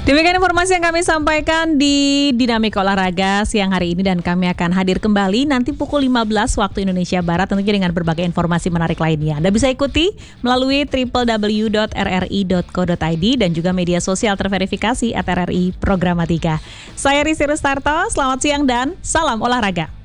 Demikian informasi yang kami sampaikan di Dinamika Olahraga siang hari ini dan kami akan hadir kembali nanti pukul 15 waktu Indonesia Barat tentunya dengan berbagai informasi menarik lainnya. Anda bisa ikuti melalui www.rri.co.id dan juga media sosial terverifikasi @RRI Programa 3. Saya Risi Rustarto, selamat siang dan salam olahraga.